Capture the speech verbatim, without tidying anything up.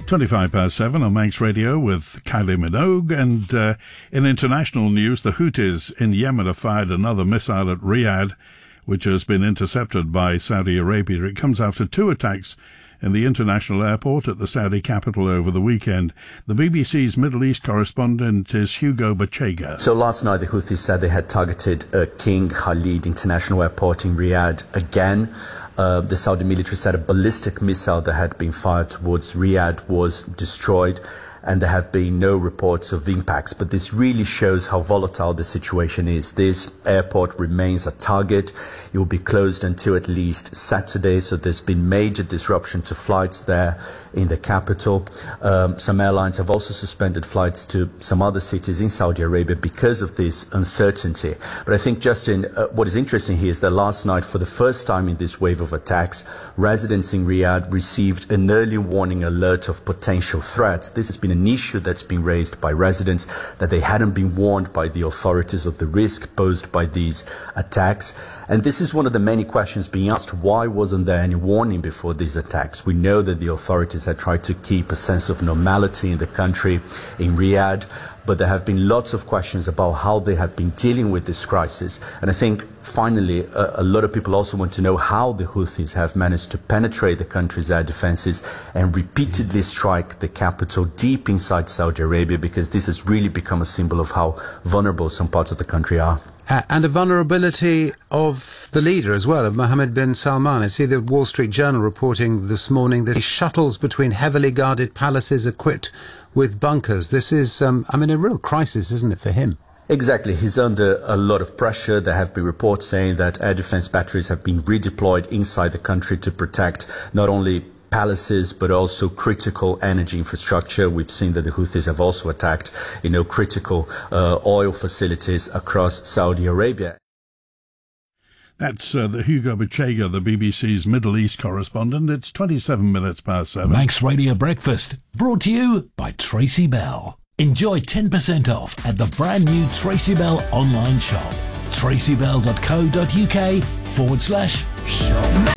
twenty-five past seven on Manx Radio with Kylie Minogue. And uh, in international news, the Houthis in Yemen have fired another missile at Riyadh, which has been intercepted by Saudi Arabia. It comes after two attacks in the international airport at the Saudi capital over the weekend. The B B C's Middle East correspondent is Hugo Bachega. So last night the Houthis said they had targeted uh, King Khalid International Airport in Riyadh again. Uh, the Saudi military said a ballistic missile that had been fired towards Riyadh was destroyed, and there have been no reports of impacts. But this really shows how volatile the situation is. This airport remains a target. It will be closed until at least Saturday, so there's been major disruption to flights there in the capital. Um, some airlines have also suspended flights to some other cities in Saudi Arabia because of this uncertainty. But I think, Justin, uh, what is interesting here is that last night, for the first time in this wave of attacks, residents in Riyadh received an early warning alert of potential threats. This has been an issue that's been raised by residents, that they hadn't been warned by the authorities of the risk posed by these attacks. And this is one of the many questions being asked. Why wasn't there any warning before these attacks? We know that the authorities had tried to keep a sense of normality in the country, in Riyadh, but there have been lots of questions about how they have been dealing with this crisis. And I think, finally, a, a lot of people also want to know how the Houthis have managed to penetrate the country's air defenses and repeatedly strike the capital deep inside Saudi Arabia, because this has really become a symbol of how vulnerable some parts of the country are. Uh, and a vulnerability of the leader as well, of Mohammed bin Salman. I see the Wall Street Journal reporting this morning that he shuttles between heavily guarded palaces equipped with bunkers. This is, um, I mean, a real crisis, isn't it, for him? Exactly. He's under a lot of pressure. There have been reports saying that air defense batteries have been redeployed inside the country to protect not only palaces but also critical energy infrastructure. We've seen that the Houthis have also attacked, you know, critical uh, oil facilities across Saudi Arabia. That's uh, the Hugo Bachega, the B B C's Middle East correspondent. It's twenty-seven minutes past seven. Manx Radio Breakfast, brought to you by Tracy Bell. Enjoy ten percent off at the brand new Tracy Bell online shop. tracybell.co.uk forward slash shop.